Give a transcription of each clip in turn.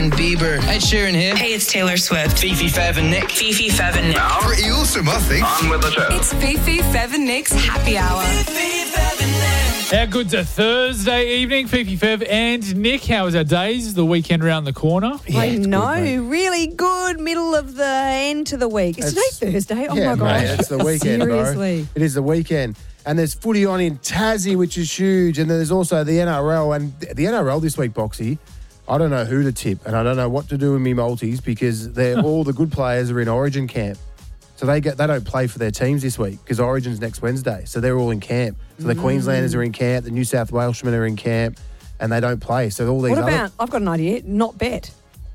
Justin Bieber. Ed Sheeran here. Hey, it's Taylor Swift. Fifi, Fev and Nick. Fifi, Fev and Nick. Pretty awesome, I think. On with the show. It's Fifi, Fev and Nick's Happy Hour. How good's a Thursday evening? Fifi, Fev and Nick. How was our days? The weekend around the corner. I it's know, good, mate. really good middle of the end to the week. Is today Thursday? Oh yeah, my gosh. mate, it's the weekend, Seriously. bro. It is the weekend. And there's footy on in Tassie, which is huge. And then there's also the NRL. And the NRL this week, Boxy, I don't know who to tip. And I don't know what to do with me multis because all the good players are in Origin camp. So they don't play for their teams this week because Origin's next Wednesday. So they're all in camp. So the Queenslanders are in camp, the New South Waleshmen are in camp, and they don't play. So all these What about, I've got an idea, not bet.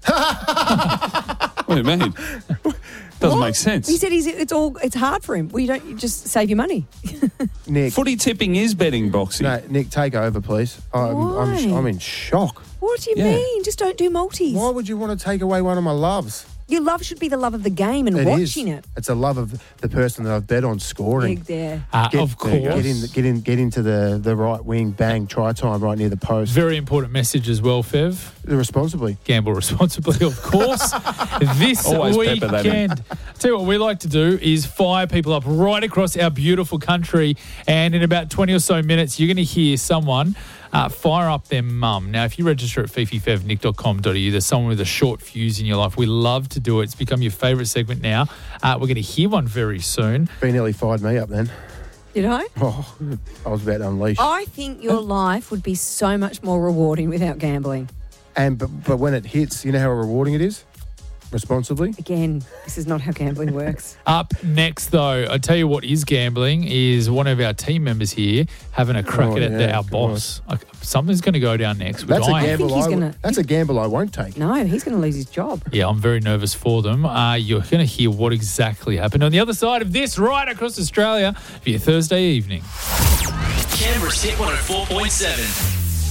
What do you mean? Doesn't make sense. He said it's hard for him. Well, you just save your money. Nick, Footy tipping is betting, Boxy. no, Nick, take over, please. I'm Why? in shock. What do you Yeah. mean? Just don't do multis. Why would you want to take away one of my loves? Your love should be the love of the game and watching it. It's a love of the person that I've bet on scoring. There. Of course. Get into the right wing, bang, try time right near the post. Very important message as well, Fev. Responsibly. Gamble responsibly, of course. This Always pepper that in. weekend, tell you what we like to do is fire people up right across our beautiful country. And in about 20 or so minutes, you're going to hear someone fire up their mum. Now, if you register at fififevnick.com.au, there's someone with a short fuse in your life. We love to do it. It's become your favourite segment now. We're going to hear one very soon. He nearly fired me up then. You know? Oh, I was about to unleash. I think your life would be so much more rewarding without gambling. But when it hits, you know how rewarding it is? Responsibly. Again, this is not how gambling works. Up next, though, I tell you what is gambling is one of our team members here having a crack at our boss. Like, something's going to go down next. That's a I gamble. think he's gonna- That's a gamble I won't take. No, he's going to lose his job. Yeah, I'm very nervous for them. You're going to hear what exactly happened on the other side of this, right across Australia, for your Thursday evening. Canberra's Hit 104.7.